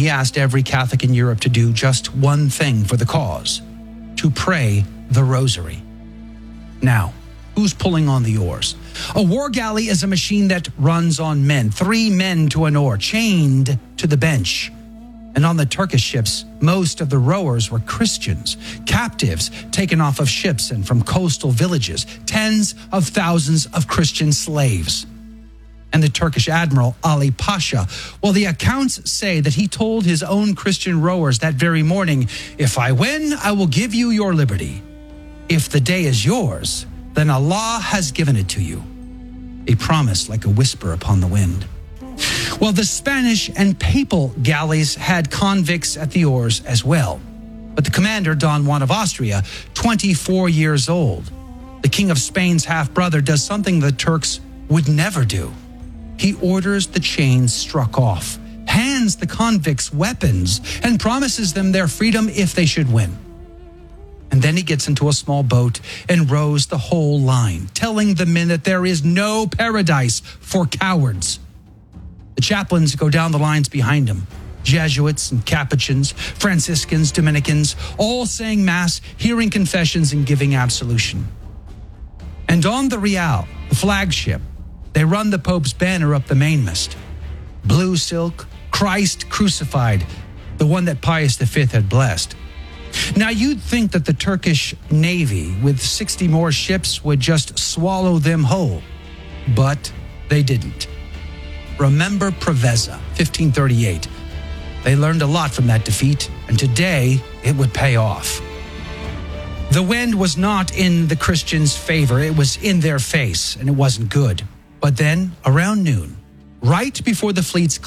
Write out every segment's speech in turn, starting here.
he asked every Catholic in Europe to do just one thing for the cause: to pray the rosary. Now, who's pulling on the oars? A war galley is a machine that runs on men, 3 men to an oar, chained to the bench. And on the Turkish ships, most of the rowers were Christians, captives taken off of ships and from coastal villages, tens of thousands of Christian slaves. And the Turkish admiral, Ali Pasha, well, the accounts say that he told his own Christian rowers that very morning, "If I win, I will give you your liberty. If the day is yours, then Allah has given it to you." A promise like a whisper upon the wind. Well, the Spanish and papal galleys had convicts at the oars as well. But the commander, Don Juan of Austria, 24 years old, the King of Spain's half-brother, does something the Turks would never do. He orders the chains struck off, hands the convicts weapons, and promises them their freedom if they should win. And then he gets into a small boat and rows the whole line, telling the men that there is no paradise for cowards. The chaplains go down the lines behind him. Jesuits and Capuchins, Franciscans, Dominicans, all saying Mass, hearing confessions, and giving absolution. And on the Real, the flagship, they run the Pope's banner up the mainmast. Blue silk, Christ crucified, the one that Pius V had blessed. Now, you'd think that the Turkish Navy, with 60 more ships, would just swallow them whole. But they didn't. Remember Preveza, 1538. They learned a lot from that defeat, and today it would pay off. The wind was not in the Christians' favor. It was in their face, and it wasn't good. But then, around noon, right before the fleets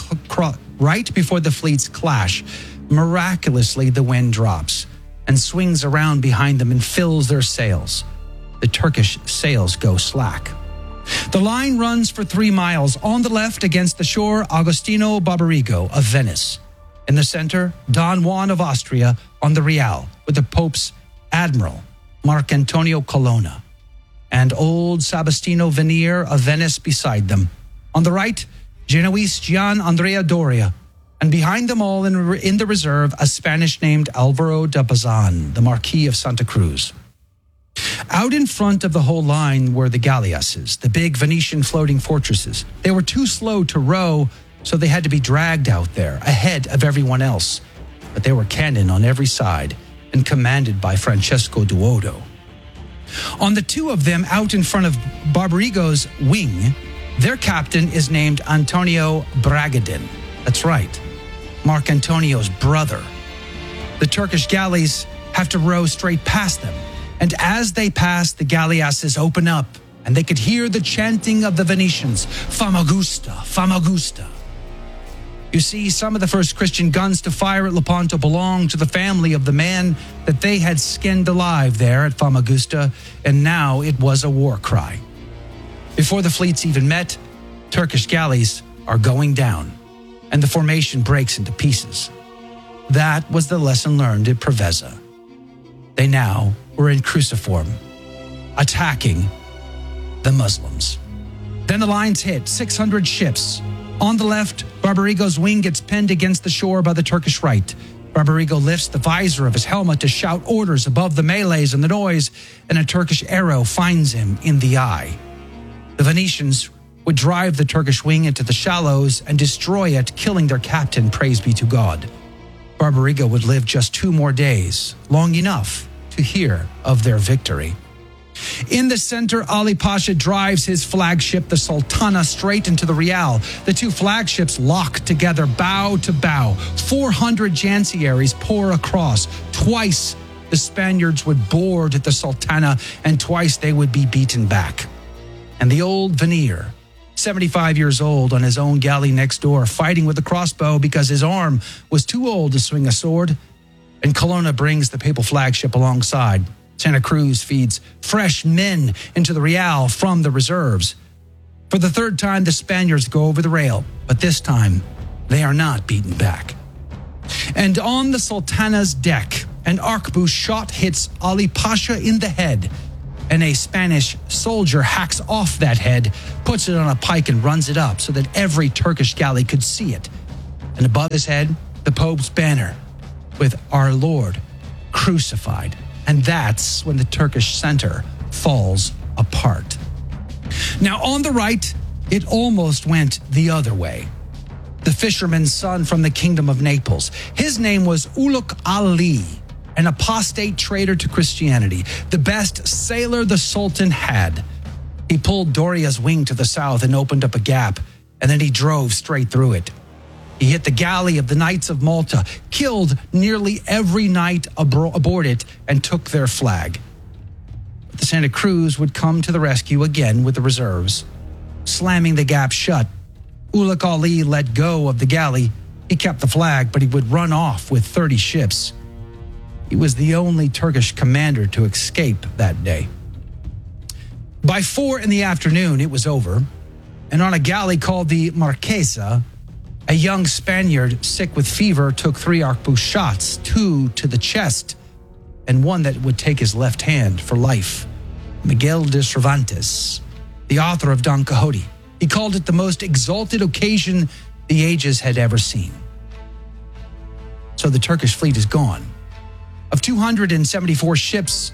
clash, miraculously the wind drops and swings around behind them and fills their sails. The Turkish sails go slack. The line runs for 3 miles. On the left, against the shore, Agostino Barbarigo of Venice. In the center, Don Juan of Austria on the Real, with the Pope's admiral, Marcantonio Colonna, and old Sebastiano Venier of Venice beside them. On the right, Genoese Gian Andrea Doria, and behind them all in the reserve, a Spanish named Alvaro de Bazan, the Marquis of Santa Cruz. Out in front of the whole line were the galleasses, the big Venetian floating fortresses. They were too slow to row, so they had to be dragged out there, ahead of everyone else. But there were cannon on every side and commanded by Francesco Duodo. On the 2 of them out in front of Barbarigo's wing, their captain is named Antonio Bragadin. That's right, Marcantonio's brother. The Turkish galleys have to row straight past them. And as they pass, the galleasses open up, and they could hear the chanting of the Venetians, Famagusta, Famagusta. You see, some of the first Christian guns to fire at Lepanto belonged to the family of the man that they had skinned alive there at Famagusta, and now it was a war cry. Before the fleets even met, Turkish galleys are going down, and the formation breaks into pieces. That was the lesson learned at Preveza. They now were in cruciform, attacking the Muslims. Then the lines hit 600 ships. On the left, Barbarigo's wing gets pinned against the shore by the Turkish right. Barbarigo lifts the visor of his helmet to shout orders above the melees and the noise, and a Turkish arrow finds him in the eye. The Venetians would drive the Turkish wing into the shallows and destroy it, killing their captain, praise be to God. Barbarigo would live just 2 more days, long enough to hear of their victory. In the center, Ali Pasha drives his flagship, the Sultana, straight into the Real. The 2 flagships lock together, bow to bow. 400 Janciaries pour across. Twice the Spaniards would board the Sultana, and twice they would be beaten back. And the old Venier, 75 years old, on his own galley next door, fighting with a crossbow because his arm was too old to swing a sword. And Colonna brings the papal flagship alongside. Santa Cruz feeds fresh men into the Real from the reserves. For the 3rd time, the Spaniards go over the rail, but this time they are not beaten back. And on the Sultana's deck, an arquebus shot hits Ali Pasha in the head, and a Spanish soldier hacks off that head, puts it on a pike, and runs it up so that every Turkish galley could see it. And above his head, the Pope's banner with Our Lord crucified. And that's when the Turkish center falls apart. Now, on the right, it almost went the other way. The fisherman's son from the kingdom of Naples. His name was Uluk Ali, an apostate traitor to Christianity, the best sailor the Sultan had. He pulled Doria's wing to the south and opened up a gap, and then he drove straight through it. He hit the galley of the Knights of Malta, killed nearly every knight aboard it, and took their flag. But the Santa Cruz would come to the rescue again with the reserves. Slamming the gap shut, Uluk Ali let go of the galley. He kept the flag, but he would run off with 30 ships. He was the only Turkish commander to escape that day. By 4 p.m, it was over, and on a galley called the Marquesa, a young Spaniard sick with fever took 3 arquebus shots, 2 to the chest, and 1 that would take his left hand for life. Miguel de Cervantes, the author of Don Quixote. He called it the most exalted occasion the ages had ever seen. So the Turkish fleet is gone. Of 274 ships,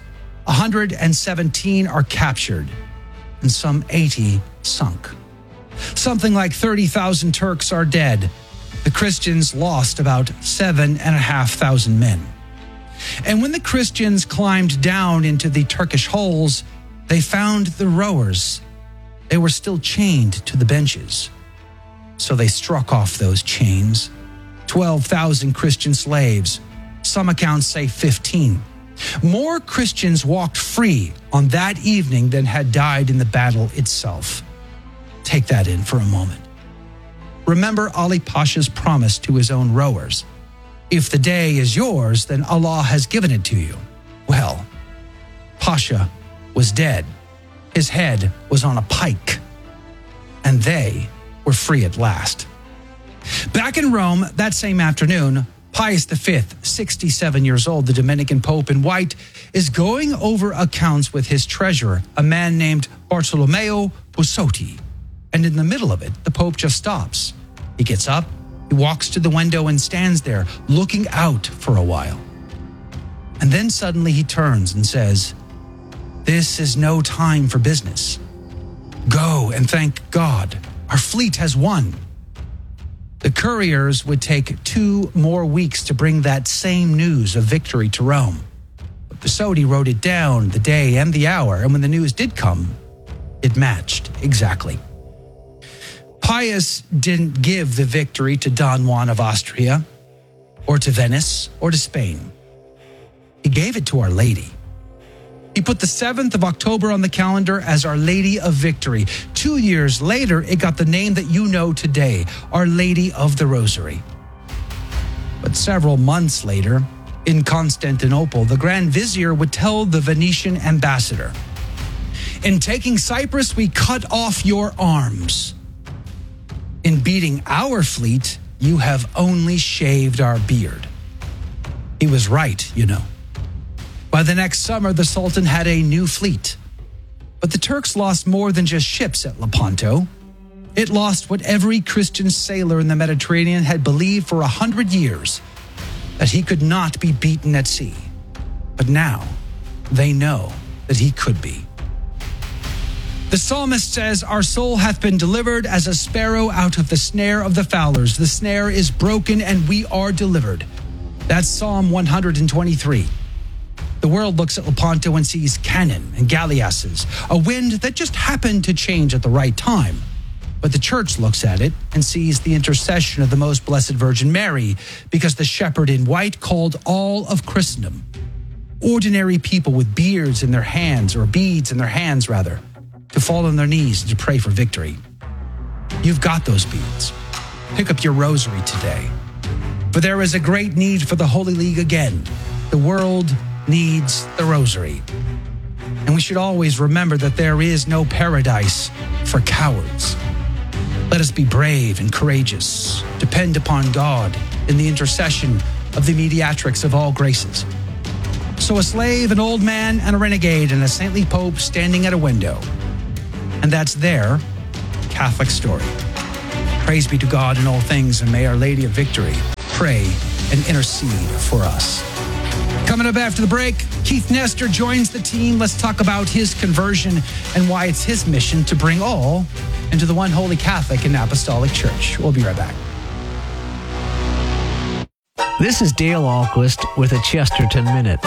117 are captured, and some 80 sunk. Something like 30,000 Turks are dead. The Christians lost about 7,500 men. And when the Christians climbed down into the Turkish holes, they found the rowers. They were still chained to the benches. So they struck off those chains. 12,000 Christian slaves. Some accounts say 15. More Christians walked free on that evening than had died in the battle itself. Take that in for a moment. Remember Ali Pasha's promise to his own rowers. If the day is yours, then Allah has given it to you. Well, Pasha was dead. His head was on a pike. And they were free at last. Back in Rome that same afternoon, Pius V, 67 years old, the Dominican Pope in white, is going over accounts with his treasurer, a man named Bartolomeo Busotti. And in the middle of it, the Pope just stops. He gets up, he walks to the window and stands there, looking out for a while. And then suddenly he turns and says, "This is no time for business. Go and thank God. Our fleet has won." The couriers would take 2 more weeks to bring that same news of victory to Rome. But Busotti wrote it down, the day and the hour, and when the news did come, it matched exactly. Pius didn't give the victory to Don Juan of Austria, or to Venice, or to Spain. He gave it to Our Lady. He put the 7th of October on the calendar as Our Lady of Victory. 2 years later, it got the name that you know today, Our Lady of the Rosary. But several months later, in Constantinople, the Grand Vizier would tell the Venetian ambassador, "In taking Cyprus, we cut off your arms. In beating our fleet, you have only shaved our beard." He was right, you know. By the next summer, the Sultan had a new fleet. But the Turks lost more than just ships at Lepanto. It lost what every Christian sailor in the Mediterranean had believed for 100 years, that he could not be beaten at sea. But now, they know that he could be. The psalmist says, "Our soul hath been delivered as a sparrow out of the snare of the fowlers. The snare is broken and we are delivered." That's Psalm 123. The world looks at Lepanto and sees cannon and galleasses, a wind that just happened to change at the right time. But the church looks at it and sees the intercession of the Most Blessed Virgin Mary, because the shepherd in white called all of Christendom, ordinary people with beards in their hands, or beads in their hands rather, to fall on their knees and to pray for victory. You've got those beads. Pick up your rosary today. For there is a great need for the Holy League again. The world needs the rosary. And we should always remember that there is no paradise for cowards. Let us be brave and courageous. Depend upon God in the intercession of the mediatrix of all graces. So a slave, an old man, and a renegade, and a saintly pope standing at a window. And that's their Catholic story. Praise be to God in all things, and may Our Lady of Victory pray and intercede for us. Coming up after the break, Keith Nestor joins the team. Let's talk about his conversion and why it's his mission to bring all into the one holy Catholic and Apostolic Church. We'll be right back. This is Dale Ahlquist with a Chesterton Minute.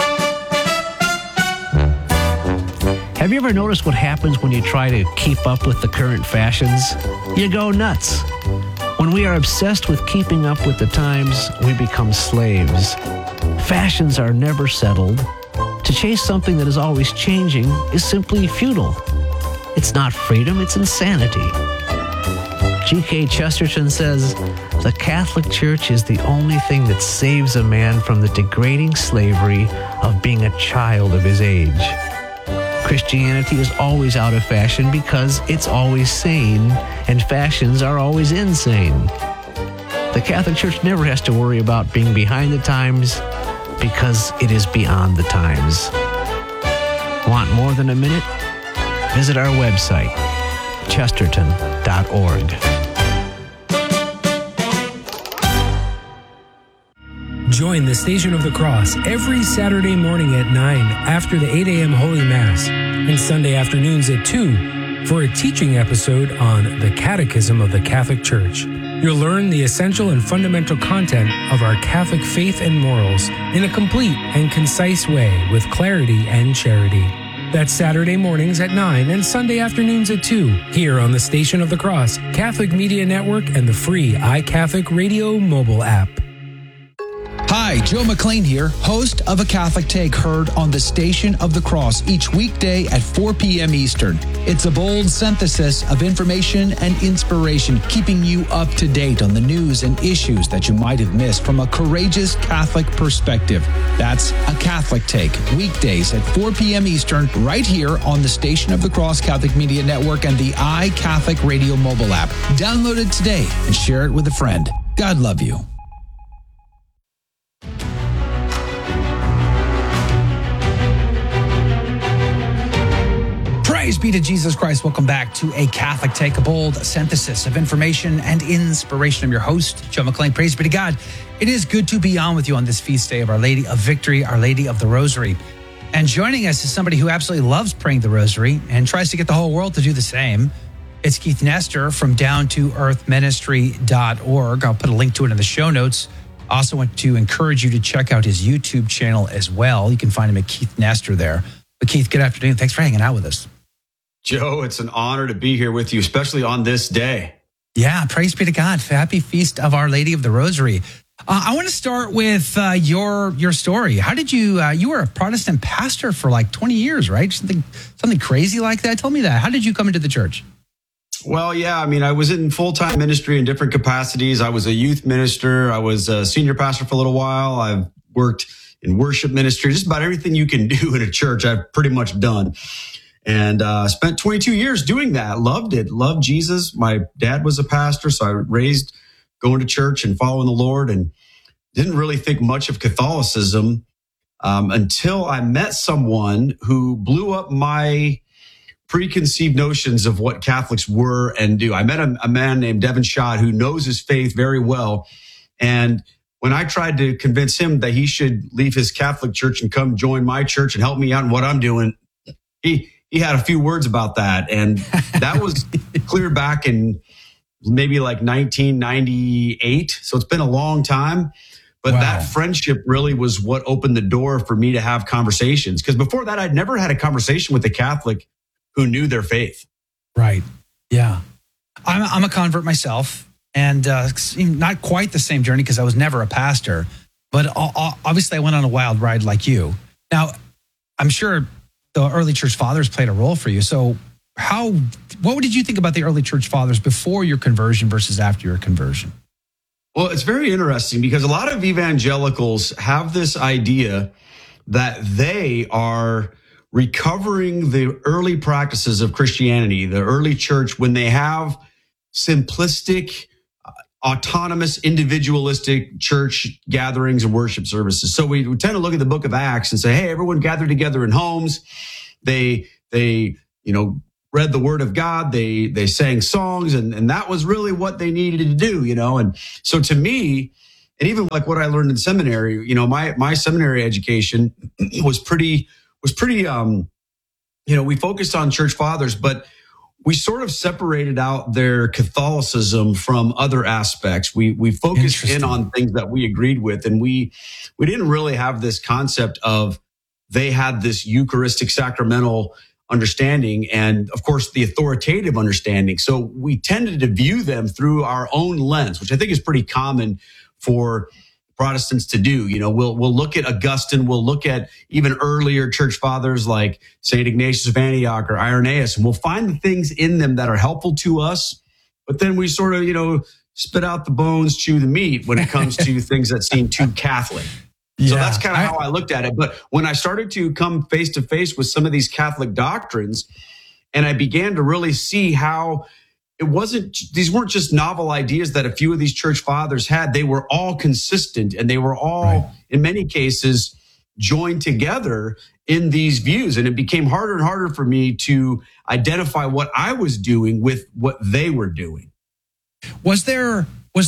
Have you ever noticed what happens when you try to keep up with the current fashions? You go nuts. When we are obsessed with keeping up with the times, we become slaves. Fashions are never settled. To chase something that is always changing is simply futile. It's not freedom, it's insanity. G.K. Chesterton says, "The Catholic Church is the only thing that saves a man from the degrading slavery of being a child of his age." Christianity is always out of fashion because it's always sane, and fashions are always insane. The Catholic Church never has to worry about being behind the times because it is beyond the times. Want more than a minute? Visit our website, chesterton.org. Join the Station of the Cross every Saturday morning at 9 after the 8 a.m. Holy Mass and Sunday afternoons at 2 for a teaching episode on the Catechism of the Catholic Church. You'll learn the essential and fundamental content of our Catholic faith and morals in a complete and concise way with clarity and charity. That's Saturday mornings at 9 and Sunday afternoons at 2 here on the Station of the Cross, Catholic Media Network, and the free iCatholic Radio mobile app. Hi, Joe McLean here, host of A Catholic Take, heard on the Station of the Cross each weekday at 4 p.m. Eastern. It's a bold synthesis of information and inspiration, keeping you up to date on the news and issues that you might have missed from a courageous Catholic perspective. That's A Catholic Take, weekdays at 4 p.m. Eastern, right here on the Station of the Cross Catholic Media Network and the iCatholic Radio mobile app. Download it today and share it with a friend. God love you. Praise be to Jesus Christ. Welcome back to A Catholic Take, a bold synthesis of information and inspiration. I'm your host, Joe McLean. Praise be to God. It is good to be on with you on this feast day of Our Lady of Victory, Our Lady of the Rosary. And joining us is somebody who absolutely loves praying the Rosary and tries to get the whole world to do the same. It's Keith Nestor from downtoearthministry.org. I'll put a link to it in the show notes. I also want to encourage you to check out his YouTube channel as well. You can find him at Keith Nestor there. But Keith, good afternoon. Thanks for hanging out with us. Joe, it's an honor to be here with you, especially on this day. Yeah, praise be to God. Happy Feast of Our Lady of the Rosary. I want to start with your story. How did you were a Protestant pastor for like 20 years, right? Something crazy like that? Tell me that. How did you come into the church? Well, yeah, I mean, I was in full-time ministry in different capacities. I was a youth minister. I was a senior pastor for a little while. I've worked in worship ministry. Just about everything you can do in a church, I've pretty much done. And spent 22 years doing that. Loved it. Loved Jesus. My dad was a pastor, so I raised going to church and following the Lord, and didn't really think much of Catholicism until I met someone who blew up my preconceived notions of what Catholics were and do. I met a man named Devin Schott who knows his faith very well. And when I tried to convince him that he should leave his Catholic church and come join my church and help me out in what I'm doing, he had a few words about that. And that was clear back in maybe like 1998. So it's been a long time. But Wow. That friendship really was what opened the door for me to have conversations. Because before that, I'd never had a conversation with a Catholic who knew their faith. Right. Yeah. I'm a convert myself, and not quite the same journey because I was never a pastor. But obviously, I went on a wild ride like you. Now, I'm sure the early church fathers played a role for you. So what did you think about the early church fathers before your conversion versus after your conversion? Well, it's very interesting because a lot of evangelicals have this idea that they are recovering the early practices of Christianity, the early church, when they have simplistic, autonomous, individualistic church gatherings and worship services. So we tend to look at the book of Acts and say, hey, everyone gathered together in homes. They read the word of God. They sang songs, and that was really what they needed to do, And so to me, And even like what I learned in seminary, you know, my seminary education was pretty, we focused on church fathers, but we sort of separated out their Catholicism from other aspects. We focused in on things that we agreed with, and we didn't really have this concept of they had this Eucharistic sacramental understanding and, of course, the authoritative understanding. So we tended to view them through our own lens, which I think is pretty common for Protestants to do. You know, we'll look at Augustine, we'll look at even earlier church fathers like St. Ignatius of Antioch or Irenaeus, and we'll find the things in them that are helpful to us. But then we sort of, you know, spit out the bones, chew the meat when it comes to things that seem too Catholic. So that's kind of how I looked at it. But when I started to come face to face with some of these Catholic doctrines, and I began to really see how these weren't just novel ideas that a few of these church fathers had. They were all consistent, and they were all, in many cases, joined together in these views. And it became harder and harder for me to identify what I was doing with what they were doing. Was there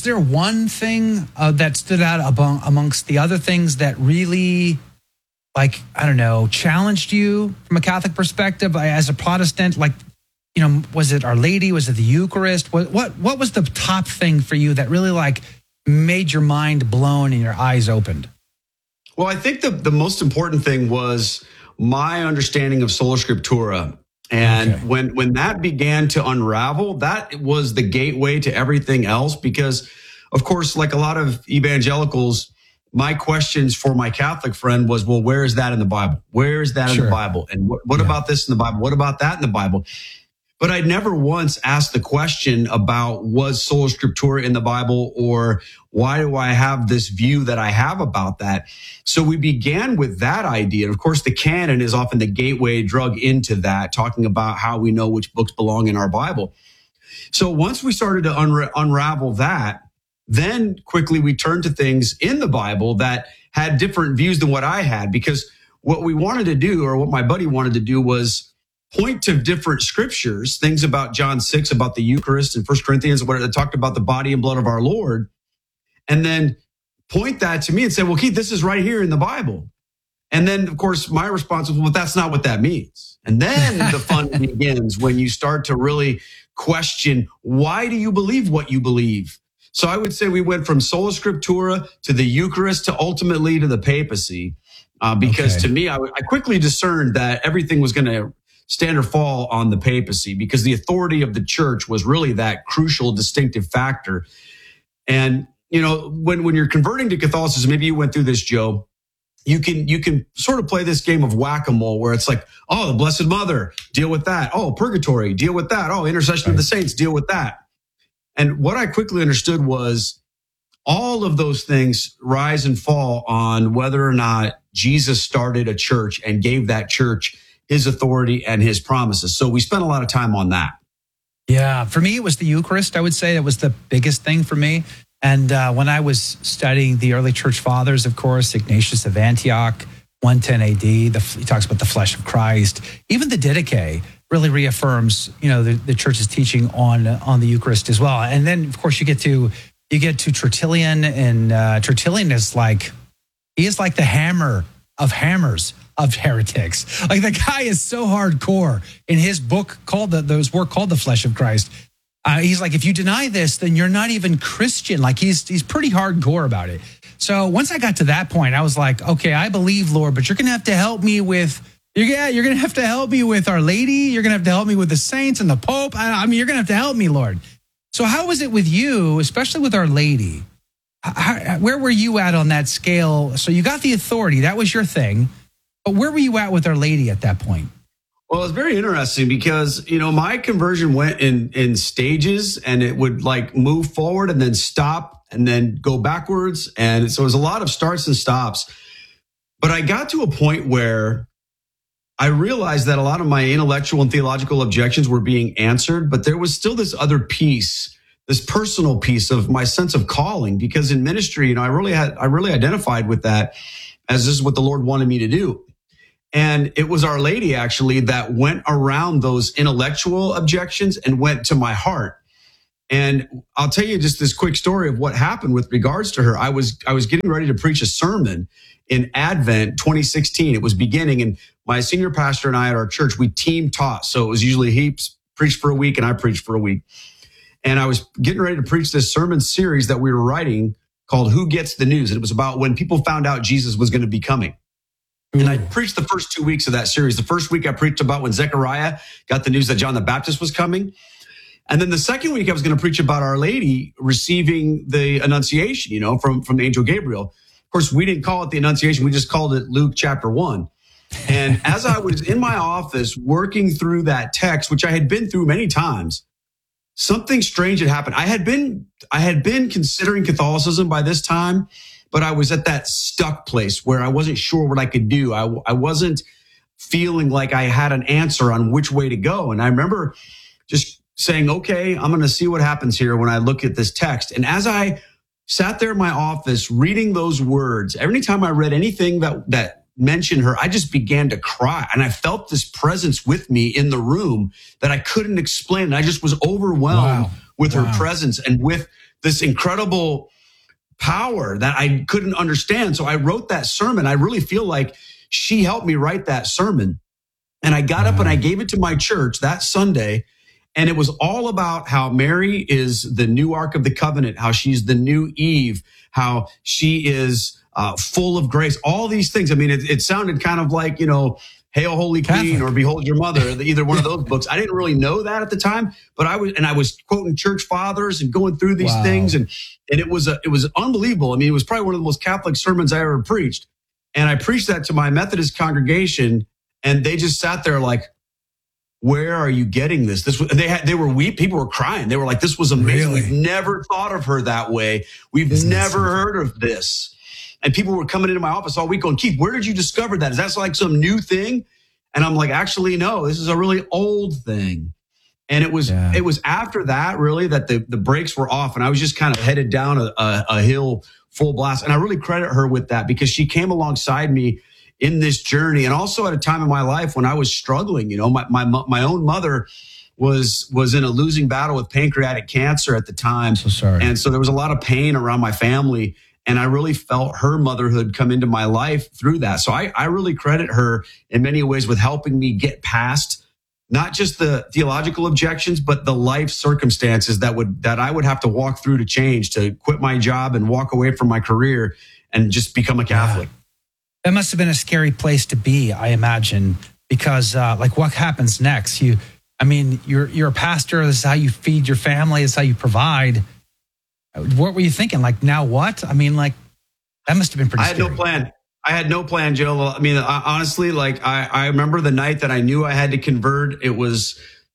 one thing that stood out amongst the other things that really, like, I don't know, challenged you from a Catholic perspective as a Protestant? Like, you know, was it Our Lady? Was it the Eucharist? What was the top thing for you that really like made your mind blown and your eyes opened? Well, I think the most important thing was my understanding of Sola Scriptura. And when that began to unravel, that was the gateway to everything else. Because, of course, like a lot of evangelicals, my questions for my Catholic friend was, well, where is that in the Bible? Where is that in the Bible? And what about this in the Bible? What about that in the Bible? But I never once asked the question about, was Sola Scriptura in the Bible, or why do I have this view that I have about that? So we began with that idea. And of course, the canon is often the gateway drug into that, talking about how we know which books belong in our Bible. So once we started to unravel that, then quickly we turned to things in the Bible that had different views than what I had, because what we wanted to do, or what my buddy wanted to do, was point to different scriptures, things about John 6, about the Eucharist, and 1 Corinthians, where it talked about the body and blood of our Lord, and then point that to me and say, well, Keith, this is right here in the Bible. And then, of course, my response was, well, that's not what that means. And then the fun begins when you start to really question, why do you believe what you believe? So I would say we went from Sola Scriptura to the Eucharist to ultimately to the papacy, because to me, I quickly discerned that everything was going to stand or fall on the papacy, because the authority of the church was really that crucial distinctive factor. And, you know, when you're converting to Catholicism, maybe you went through this, Joe, you can sort of play this game of whack-a-mole where it's like, oh, the Blessed Mother, deal with that. Oh, purgatory, deal with that. Oh, intercession of the saints, deal with that. And what I quickly understood was all of those things rise and fall on whether or not Jesus started a church and gave that church his authority and his promises. So we spent a lot of time on that. Yeah, for me, it was the Eucharist. I would say that was the biggest thing for me. And when I was studying the early church fathers, of course, Ignatius of Antioch, 110 AD, he talks about the flesh of Christ. Even the Didache really reaffirms, you know, the church's teaching on the Eucharist as well. And then, of course, you get to Tertullian, and Tertullian is like, he is like the hammer of hammers of heretics. Like, the guy is so hardcore in his book called The Flesh of Christ. He's like, if you deny this, then you're not even Christian. Like, he's pretty hardcore about it. So once I got to that point, I was like, okay, I believe, Lord, but you're going to have to help me with, you're going to have to help me with Our Lady. You're going to have to help me with the saints and the Pope. I mean, you're going to have to help me, Lord. So how was it with you, especially with Our Lady? Where were you at on that scale? So you got the authority. That was your thing. But where were you at with Our Lady at that point? Well, it's very interesting because, you know, my conversion went in stages, and it would like move forward and then stop and then go backwards. And so it was a lot of starts and stops. But I got to a point where I realized that a lot of my intellectual and theological objections were being answered, but there was still this other piece, this personal piece of my sense of calling, because in ministry, you know, I really identified with that as this is what the Lord wanted me to do. And it was Our Lady actually that went around those intellectual objections and went to my heart. And I'll tell you just this quick story of what happened with regards to her. I was getting ready to preach a sermon in Advent 2016. It was beginning, and my senior pastor and I at our church, we team taught. So it was usually he preached for a week and I preached for a week. And I was getting ready to preach this sermon series that we were writing called Who Gets the News? And it was about when people found out Jesus was going to be coming. And I preached the first 2 weeks of that series. The first week I preached about when Zechariah got the news that John the Baptist was coming. And then the second week I was going to preach about Our Lady receiving the Annunciation, from the angel Gabriel. Of course, we didn't call it the Annunciation. We just called it Luke chapter 1. And as I was in my office working through that text, which I had been through many times, something strange had happened. I had been considering Catholicism by this time, but I was at that stuck place where I wasn't sure what I could do. I wasn't feeling like I had an answer on which way to go. And I remember just saying, okay, I'm going to see what happens here when I look at this text. And as I sat there in my office reading those words, every time I read anything that mentioned her, I just began to cry. And I felt this presence with me in the room that I couldn't explain. And I just was overwhelmed with her presence and with this incredible power that I couldn't understand. So I wrote that sermon. I really feel like she helped me write that sermon. And I got up and I gave it to my church that Sunday. And it was all about how Mary is the new Ark of the Covenant, how she's the new Eve, how she is full of grace, all these things. I mean, it sounded kind of like, Hail, Holy Queen, or Behold Your Mother, either one of those books. I didn't really know that at the time, but I was quoting church fathers and going through these things. And it was unbelievable. I mean, it was probably one of the most Catholic sermons I ever preached. And I preached that to my Methodist congregation, and they just sat there like, where are you getting this? They were weep. People were crying. They were like, this was amazing. Really? We've never thought of her that way. We've never heard of this. And people were coming into my office all week going, Keith, where did you discover that? Is that like some new thing? And I'm like, actually, no, this is a really old thing. And it was after that really that the brakes were off, and I was just kind of headed down a hill full blast. And I really credit her with that, because she came alongside me in this journey, and also at a time in my life when I was struggling. My own mother was in a losing battle with pancreatic cancer at the time. So sorry. And so there was a lot of pain around my family, and I really felt her motherhood come into my life through that. So I really credit her in many ways with helping me get past not just the theological objections, but the life circumstances that I would have to walk through to change, to quit my job and walk away from my career and just become a Catholic. Yeah. That must have been a scary place to be, I imagine, because what happens next? You're a pastor. This is how you feed your family. This is how you provide. What were you thinking? Like, now what? I mean, that must have been pretty scary. I had no plan, Joe. I mean, honestly, I remember the night that I knew I had to convert. It was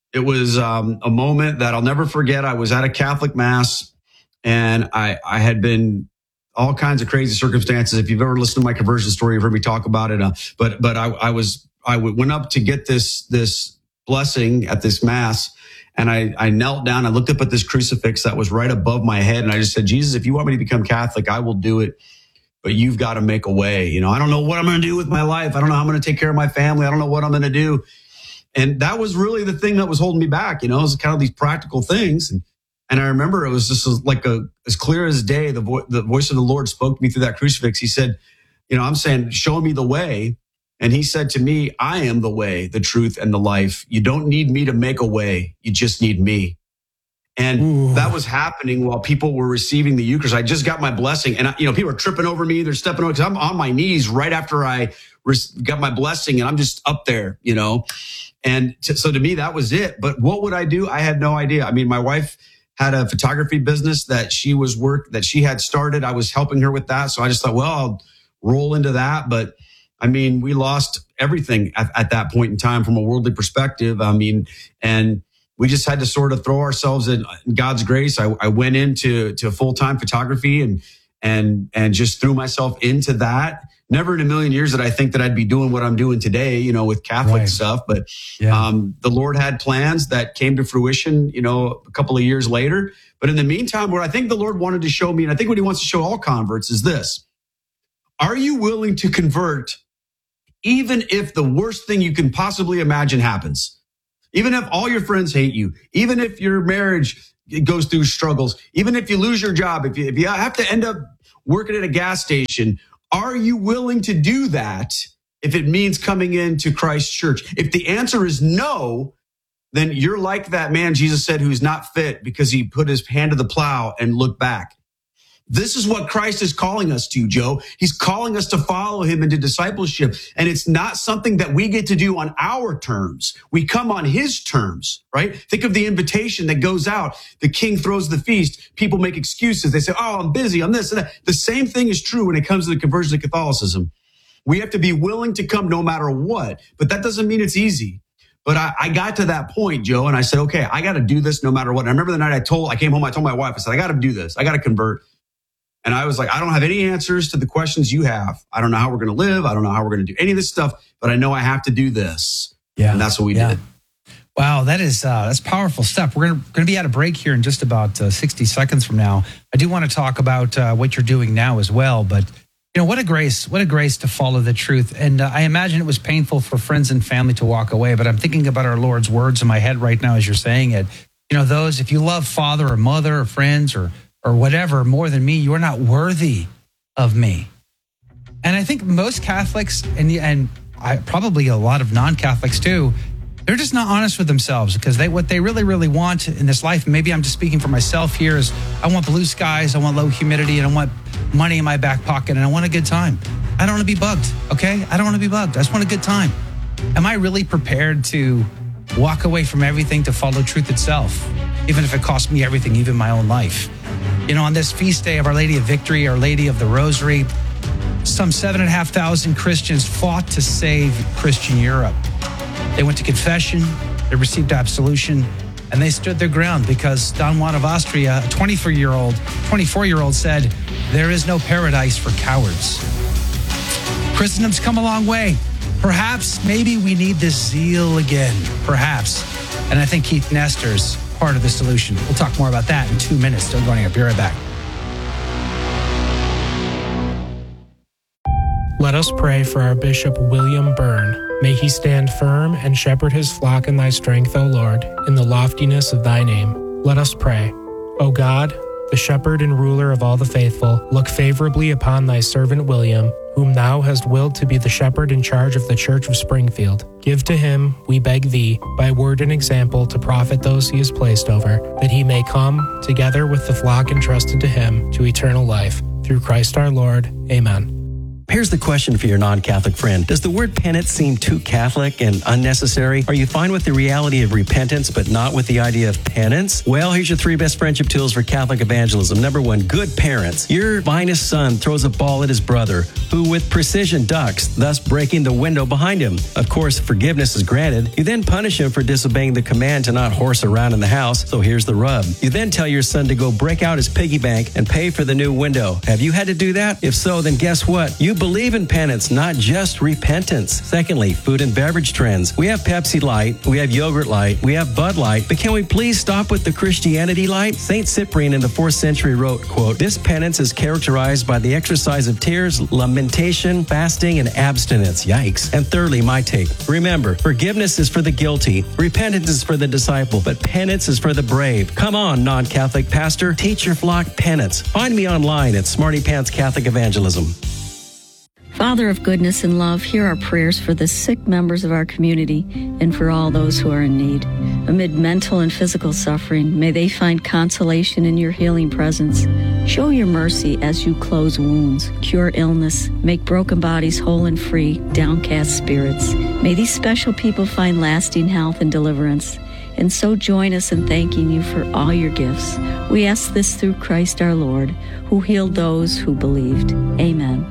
a moment that I'll never forget. I was at a Catholic mass, and I had been all kinds of crazy circumstances. If you've ever listened to my conversion story, you've heard me talk about it. But I went up to get this blessing at this mass, and I knelt down. I looked up at this crucifix that was right above my head, and I just said, Jesus, if you want me to become Catholic, I will do it. But you've got to make a way. I don't know what I'm going to do with my life. I don't know how I'm going to take care of my family. I don't know what I'm going to do. And that was really the thing that was holding me back. It was kind of these practical things. And I remember it was just as clear as day. The voice of the Lord spoke to me through that crucifix. He said, I'm saying, show me the way. And he said to me, I am the way, the truth, and the life. You don't need me to make a way. You just need me. And that was happening while people were receiving the Eucharist. I just got my blessing, and people are tripping over me. They're stepping over, because I'm on my knees right after I got my blessing, and I'm just up there, And so to me, that was it. But what would I do? I had no idea. I mean, my wife had a photography business that she had started. I was helping her with that. So I just thought, well, I'll roll into that. But I mean, we lost everything at that point in time from a worldly perspective. I mean, and we just had to sort of throw ourselves in God's grace. I went into full-time photography and just threw myself into that. Never in a million years did I think that I'd be doing what I'm doing today, with Catholic stuff. But the Lord had plans that came to fruition, a couple of years later. But in the meantime, what I think the Lord wanted to show me, and I think what he wants to show all converts, is this. Are you willing to convert even if the worst thing you can possibly imagine happens? Even if all your friends hate you, even if your marriage goes through struggles, even if you lose your job, if you have to end up working at a gas station, are you willing to do that if it means coming into Christ's church? If the answer is no, then you're like that man, Jesus said, who's not fit because he put his hand to the plow and looked back. This is what Christ is calling us to, Joe. He's calling us to follow him into discipleship. And it's not something that we get to do on our terms. We come on his terms, right? Think of the invitation that goes out. The king throws the feast. People make excuses. They say, oh, I'm busy. I'm this and that. The same thing is true when it comes to the conversion to Catholicism. We have to be willing to come no matter what. But that doesn't mean it's easy. But I got to that point, Joe, and I said, okay, I got to do this no matter what. And I remember the night I came home, I told my wife, I said, I got to do this. I got to convert. And I was like, I don't have any answers to the questions you have. I don't know how we're going to live. I don't know how we're going to do any of this stuff, but I know I have to do this. Yeah. And that's what we did. Wow, that's powerful stuff. We're going to be at a break here in just about 60 seconds from now. I do want to talk about what you're doing now as well. But, you know, what a grace to follow the truth. And I imagine it was painful for friends and family to walk away. But I'm thinking about our Lord's words in my head right now as you're saying it. You know, those, if you love father or mother or friends or whatever more than me, you're not worthy of me. And I think most Catholics and probably a lot of non-Catholics too, they're just not honest with themselves because what they really, really want in this life, and maybe I'm just speaking for myself here, is I want blue skies, I want low humidity, and I want money in my back pocket, and I want a good time. I don't want to be bugged, okay? I don't want to be bugged. I just want a good time. Am I really prepared to walk away from everything to follow truth itself, even if it costs me everything, even my own life? You know, on this feast day of Our Lady of Victory, Our Lady of the Rosary, some 7,500 Christians fought to save Christian Europe. They went to confession, they received absolution, and they stood their ground because Don Juan of Austria, a 24-year-old said, there is no paradise for cowards. Christendom's come a long way. Perhaps, maybe we need this zeal again, perhaps. And I think Keith Nestor's part of the solution. We'll talk more about that in 2 minutes. Still going up. Be right back. Let us pray for our Bishop William Byrne. May he stand firm and shepherd his flock in thy strength, O Lord, in the loftiness of thy name. Let us pray. O God, the shepherd and ruler of all the faithful, look favorably upon thy servant William, whom thou hast willed to be the shepherd in charge of the Church of Springfield. Give to him, we beg thee, by word and example to profit those he is placed over, that he may come, together with the flock entrusted to him, to eternal life. Through Christ our Lord. Amen. Here's the question for your non-Catholic friend. Does the word penance seem too Catholic and unnecessary? Are you fine with the reality of repentance, but not with the idea of penance? Well, here's your 3 best friendship tools for Catholic evangelism. Number 1, good parents. Your finest son throws a ball at his brother, who with precision ducks, thus breaking the window behind him. Of course, forgiveness is granted. You then punish him for disobeying the command to not horse around in the house. So here's the rub. You then tell your son to go break out his piggy bank and pay for the new window. Have you had to do that? If so, then guess what? You believe in penance, not just repentance. Secondly, food and beverage trends. We have Pepsi Light, we have Yogurt Light, we have Bud Light, but can we please stop with the Christianity Light? St. Cyprian in the 4th century wrote, quote, this penance is characterized by the exercise of tears, lamentation, fasting, and abstinence. Yikes. And thirdly, my take. Remember, forgiveness is for the guilty, repentance is for the disciple, but penance is for the brave. Come on, non-Catholic pastor, teach your flock penance. Find me online at Smarty Pants Catholic Evangelism. Father of goodness and love, hear our prayers for the sick members of our community and for all those who are in need. Amid mental and physical suffering, may they find consolation in your healing presence. Show your mercy as you close wounds, cure illness, make broken bodies whole and free, downcast spirits. May these special people find lasting health and deliverance. And so join us in thanking you for all your gifts. We ask this through Christ our Lord, who healed those who believed. Amen.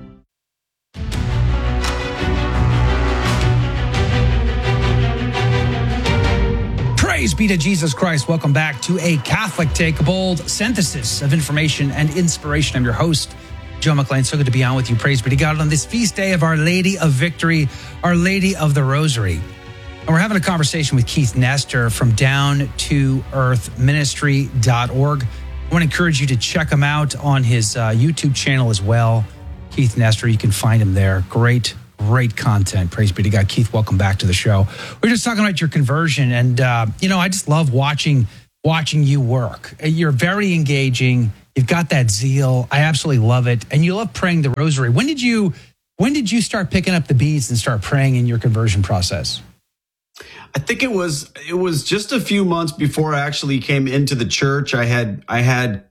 Praise be to Jesus Christ. Welcome back to A Catholic Take, a bold synthesis of information and inspiration. I'm your host, Joe McLean. So good to be on with you. Praise be to God on this feast day of Our Lady of Victory, Our Lady of the Rosary. And we're having a conversation with Keith Nestor from DownToEarthMinistry.org. I want to encourage you to check him out on his YouTube channel as well. Keith Nestor, you can find him there. Great content. Praise be to God. Keith, welcome back to the show. We're just talking about your conversion. And, I just love watching watching you work. You're very engaging. You've got that zeal. I absolutely love it. And you love praying the rosary. When did you start picking up the beads and start praying in your conversion process? I think it was just a few months before I actually came into the church. I had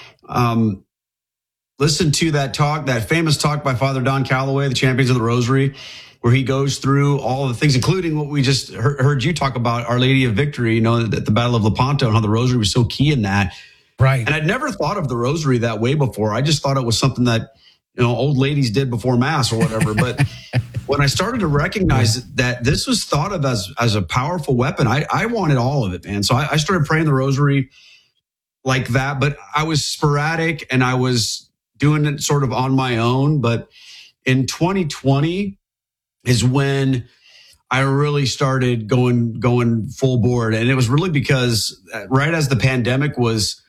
listened to that famous talk by Father Don Calloway, the Champions of the Rosary, where he goes through all of the things, including what we just heard you talk about, Our Lady of Victory, at the Battle of Lepanto, and how the rosary was so key in that. Right. And I'd never thought of the rosary that way before. I just thought it was something that, old ladies did before Mass or whatever. But when I started to recognize that this was thought of as a powerful weapon, I wanted all of it, man. So I started praying the rosary like that, but I was sporadic and I was doing it sort of on my own. But in 2020 is when I really started going full board. And it was really because right as the pandemic was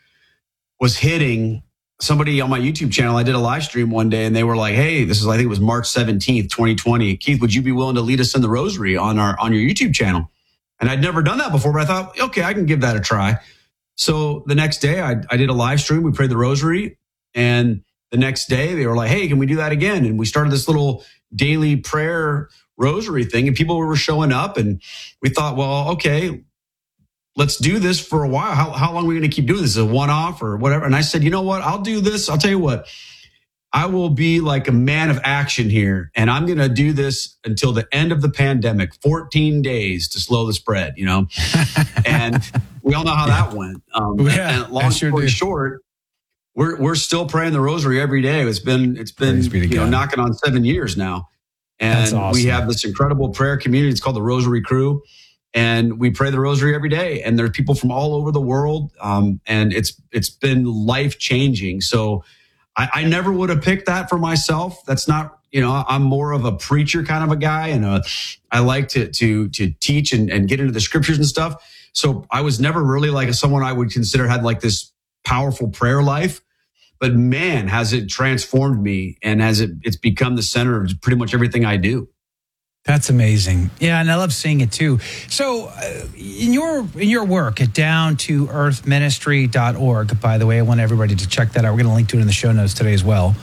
hitting, somebody on my YouTube channel, I did a live stream one day and they were like, hey, I think it was March 17th, 2020. Keith, would you be willing to lead us in the rosary on your YouTube channel? And I'd never done that before, but I thought, okay, I can give that a try. So the next day I did a live stream. We prayed the rosary. And the next day they were like, hey, can we do that again? And we started this little daily prayer rosary thing, and people were showing up, and we thought, well, okay, let's do this for a while. How long are we going to keep doing this? Is it a one-off or whatever? And I said, you know what? I'll do this. I'll tell you what, I will be like a man of action here, and I'm going to do this until the end of the pandemic, 14 days to slow the spread, and we all know how that went. And long story short, we're still praying the rosary every day. It's been knocking on 7 years now. And awesome. We have this incredible prayer community. It's called the Rosary Crew. And we pray the rosary every day. And there's people from all over the world. And it's been life changing. So I never would have picked that for myself. That's not, I'm more of a preacher kind of a guy. And I like to teach and get into the scriptures and stuff. So I was never really like someone I would consider had like this powerful prayer life. But man, has it transformed me, and it's become the center of pretty much everything I do. That's amazing. Yeah, and I love seeing it too. So in your work at downtoearthministry.org, by the way, I want everybody to check that out. We're going to link to it in the show notes today as well.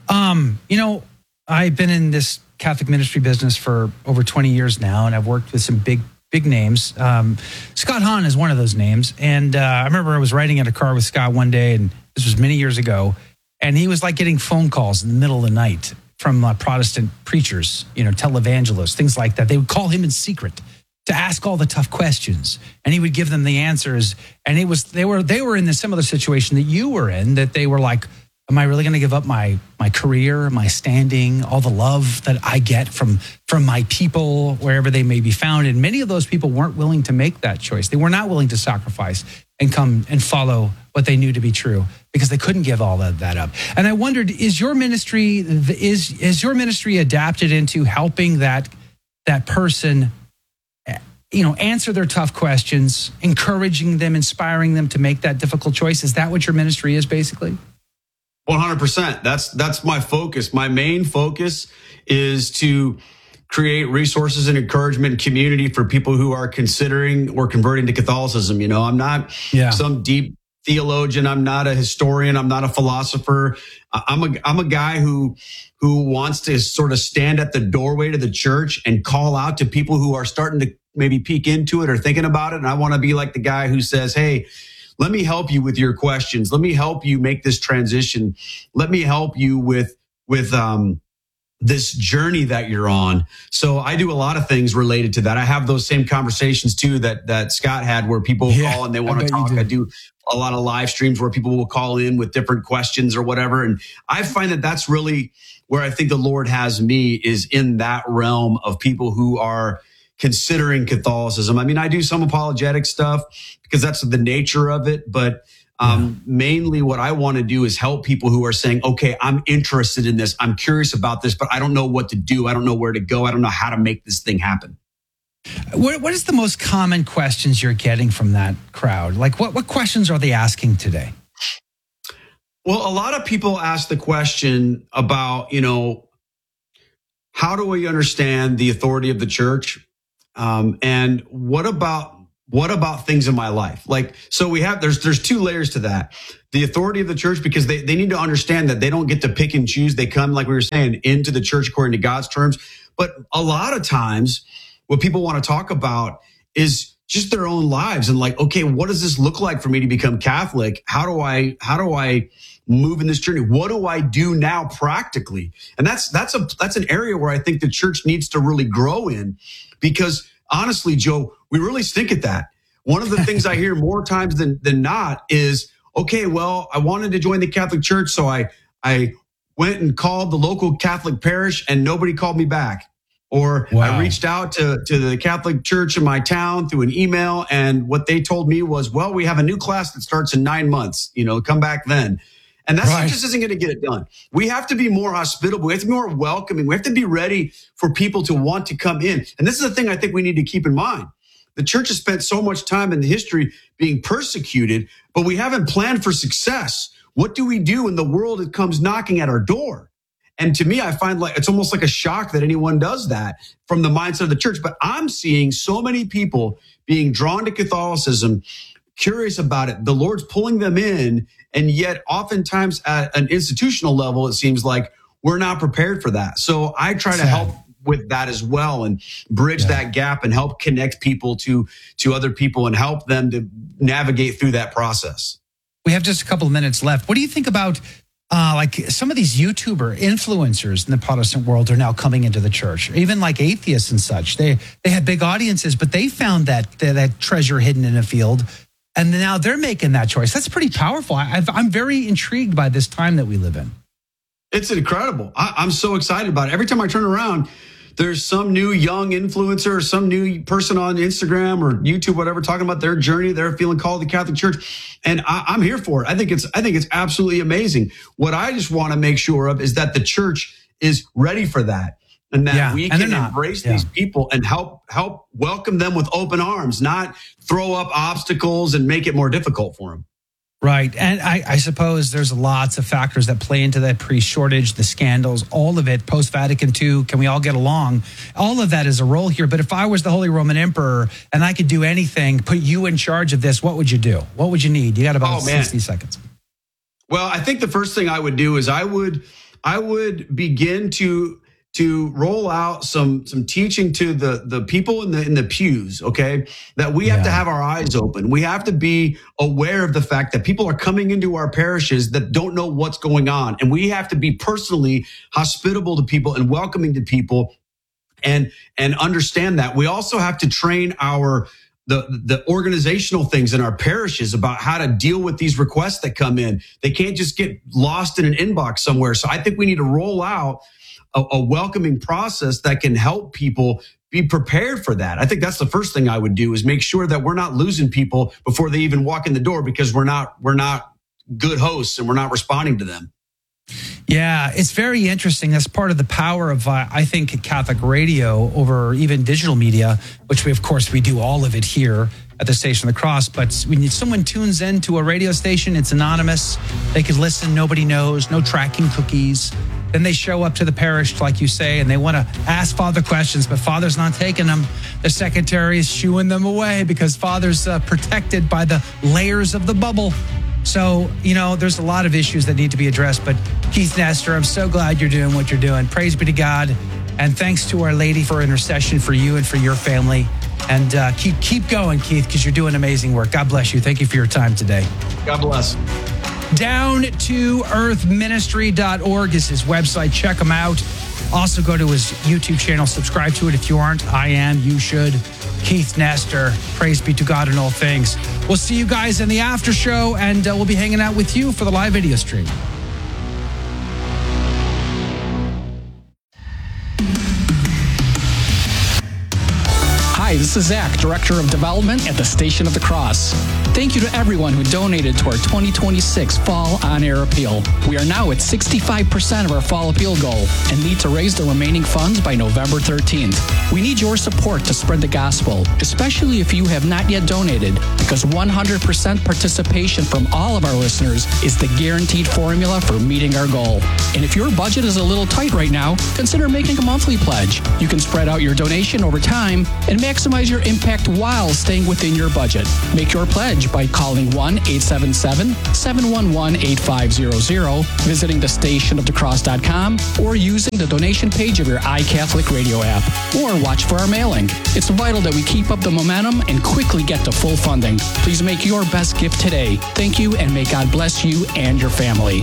I've been in this Catholic ministry business for over 20 years now, and I've worked with some big names. Scott Hahn is one of those names. And I remember I was riding in a car with Scott one day, and this was many years ago, and he was like getting phone calls in the middle of the night from Protestant preachers, televangelists, things like that. They would call him in secret to ask all the tough questions, and he would give them the answers. And they were in the similar situation that you were in, that they were like, am I really going to give up my career, my standing, all the love that I get from my people, wherever they may be found? And many of those people weren't willing to make that choice. They were not willing to sacrifice and come and follow what they knew to be true, because they couldn't give all that up. And I wondered, is your ministry adapted into helping that person, answer their tough questions, encouraging them, inspiring them to make that difficult choice? Is that what your ministry is, basically? 100%. That's my focus. My main focus is to create resources and encouragement and community for people who are considering or converting to Catholicism. I'm not some deep theologian. I'm not a historian. I'm not a philosopher. I'm a guy who wants to sort of stand at the doorway to the church and call out to people who are starting to maybe peek into it or thinking about it. And I want to be like the guy who says, hey, let me help you with your questions. Let me help you make this transition. Let me help you with this journey that you're on. So I do a lot of things related to that. I have those same conversations too that Scott had, where people call and they want to talk. I do a lot of live streams where people will call in with different questions or whatever. And I find that that's really where I think the Lord has me, is in that realm of people who are considering Catholicism. I mean, I do some apologetic stuff because that's the nature of it. But mainly what I want to do is help people who are saying, okay, I'm interested in this. I'm curious about this, but I don't know what to do. I don't know where to go. I don't know how to make this thing happen. What is the most common questions you're getting from that crowd? Like what questions are they asking today? Well, a lot of people ask the question about, how do we understand the authority of the church? And what about what about things in my life? Like, so there's two layers to that. The authority of the church, because they need to understand that they don't get to pick and choose. They come, like we were saying, into the church according to God's terms. But a lot of times what people want to talk about is just their own lives and like, okay, what does this look like for me to become Catholic? How do I move in this journey? What do I do now practically? And that's an area where I think the church needs to really grow in, because honestly, Joe, we really stink at that. One of the things I hear more times than not is, okay, well, I wanted to join the Catholic Church, so I went and called the local Catholic parish and nobody called me back. Or wow. I reached out to the Catholic Church in my town through an email, and what they told me was, well, we have a new class that starts in 9 months, come back then. And that just isn't going to get it done. We have to be more hospitable. We have to be more welcoming. We have to be ready for people to want to come in. And this is the thing I think we need to keep in mind. The church has spent so much time in the history being persecuted, but we haven't planned for success. What do we do when the world comes knocking at our door? And to me, I find like it's almost like a shock that anyone does that from the mindset of the church. But I'm seeing so many people being drawn to Catholicism, curious about it. The Lord's pulling them in. And yet oftentimes at an institutional level, it seems like we're not prepared for that. So I try to help with that as well and bridge that gap and help connect people to other people and help them to navigate through that process. We have just a couple of minutes left. What do you think about like some of these YouTuber influencers in the Protestant world are now coming into the church, even like atheists and such. They have big audiences, but they found that treasure hidden in a field. And now they're making that choice. That's pretty powerful. I'm very intrigued by this time that we live in. It's incredible. I'm so excited about it. Every time I turn around, there's some new young influencer or some new person on Instagram or YouTube, whatever, talking about their journey. They're feeling called to the Catholic Church. And I'm here for it. I think it's absolutely amazing. What I just want to make sure of is that the church is ready for that. And that we can embrace these people and help welcome them with open arms, not throw up obstacles and make it more difficult for them. Right. And I suppose there's lots of factors that play into that priest shortage, the scandals, all of it, post-Vatican II, can we all get along? All of that is a role here. But if I was the Holy Roman Emperor and I could do anything, put you in charge of this, what would you do? What would you need? You got about 60 seconds. Well, I think the first thing I would do is I would begin to roll out some teaching to the people in the pews, okay? That we have to have our eyes open. We have to be aware of the fact that people are coming into our parishes that don't know what's going on. And we have to be personally hospitable to people and welcoming to people and understand that. We also have to train the organizational things in our parishes about how to deal with these requests that come in. They can't just get lost in an inbox somewhere. So I think we need to roll out a welcoming process that can help people be prepared for that. I think that's the first thing I would do, is make sure that we're not losing people before they even walk in the door because we're not good hosts and we're not responding to them. Yeah, it's very interesting. That's part of the power of, I think, Catholic radio over even digital media, which we do all of it here at the Station of the Cross. But when someone tunes in to a radio station, it's anonymous. They can listen. Nobody knows. No tracking cookies. Then they show up to the parish, like you say, and they want to ask Father questions, but Father's not taking them. The secretary is shooing them away because Father's protected by the layers of the bubble. So, there's a lot of issues that need to be addressed. But Keith Nestor, I'm so glad you're doing what you're doing. Praise be to God. And thanks to Our Lady for intercession for you and for your family. And keep going, Keith, because you're doing amazing work. God bless you. Thank you for your time today. God bless. DownToEarthMinistry.org is his website. Check him out. Also go to his YouTube channel. Subscribe to it if you aren't. I am. You should. Keith Nestor. Praise be to God in all things. We'll see you guys in the after show, and we'll be hanging out with you for the live video stream. Hi, this is Zach, Director of Development at the Station of the Cross. Thank you to everyone who donated to our 2026 Fall On-Air Appeal. We are now at 65% of our Fall Appeal goal and need to raise the remaining funds by November 13th. We need your support to spread the gospel, especially if you have not yet donated, because 100% participation from all of our listeners is the guaranteed formula for meeting our goal. And if your budget is a little tight right now, consider making a monthly pledge. You can spread out your donation over time and maximize Maximize your impact while staying within your budget. Make your pledge by calling 1-877-711-8500, visiting thestationofthecross.com, or using the donation page of your iCatholic Radio app, or watch for our mailing. It's vital that we keep up the momentum and quickly get to full funding. Please make your best gift today. Thank you, and may God bless you and your family.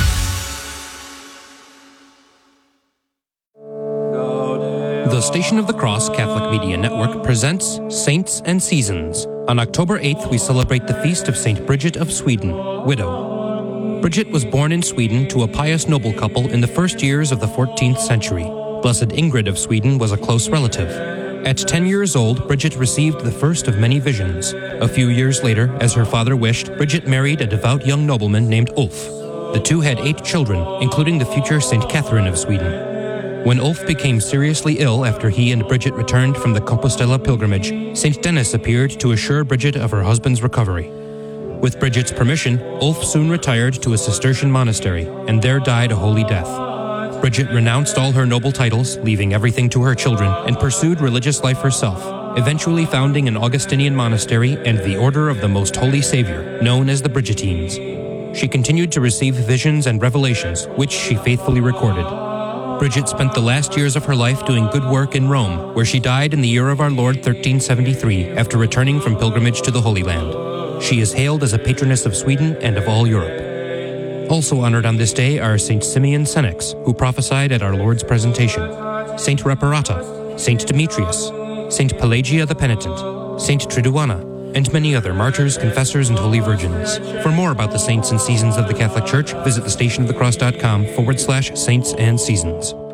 The Station of the Cross Catholic Media Network presents Saints and Seasons. On October 8th, we celebrate the feast of St. Bridget of Sweden, widow. Bridget was born in Sweden to a pious noble couple in the first years of the 14th century. Blessed Ingrid of Sweden was a close relative. At 10 years old, Bridget received the first of many visions. A few years later, as her father wished, Bridget married a devout young nobleman named Ulf. The two had 8 children, including the future St. Catherine of Sweden. When Ulf became seriously ill after he and Bridget returned from the Compostela pilgrimage, St. Denis appeared to assure Bridget of her husband's recovery. With Bridget's permission, Ulf soon retired to a Cistercian monastery, and there died a holy death. Bridget renounced all her noble titles, leaving everything to her children, and pursued religious life herself, eventually founding an Augustinian monastery and the Order of the Most Holy Savior, known as the Bridgetines. She continued to receive visions and revelations, which she faithfully recorded. Bridget spent the last years of her life doing good work in Rome, where she died in the year of our Lord 1373 after returning from pilgrimage to the Holy Land. She is hailed as a patroness of Sweden and of all Europe. Also honored on this day are St. Simeon Senex, who prophesied at our Lord's presentation, St. Reparata, St. Demetrius, St. Pelagia the Penitent, St. Triduana, and many other martyrs, confessors, and holy virgins. For more about the saints and seasons of the Catholic Church, visit thestationofthecross.com/saints and seasons.